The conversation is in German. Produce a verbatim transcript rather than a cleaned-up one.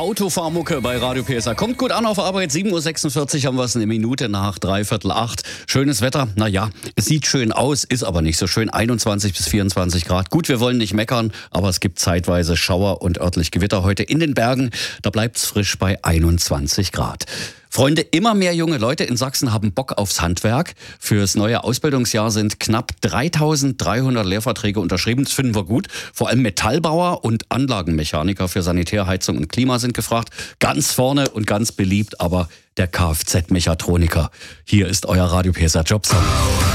Autofahrmucke bei Radio P S A. Kommt gut an auf Arbeit. sieben Uhr sechsundvierzig haben wir es, eine Minute nach dreiviertel acht. Schönes Wetter. Naja, es sieht schön aus, ist aber nicht so schön. einundzwanzig bis vierundzwanzig Grad. Gut, wir wollen nicht meckern, aber es gibt zeitweise Schauer und örtlich Gewitter heute in den Bergen. Da bleibt's frisch bei einundzwanzig Grad. Freunde, immer mehr junge Leute in Sachsen haben Bock aufs Handwerk. Fürs neue Ausbildungsjahr sind knapp dreitausenddreihundert Lehrverträge unterschrieben. Das finden wir gut. Vor allem Metallbauer und Anlagenmechaniker für Sanitär, Heizung und Klima sind gefragt. Ganz vorne und ganz beliebt aber der Kfz-Mechatroniker. Hier ist euer Radio P S A Jobsong.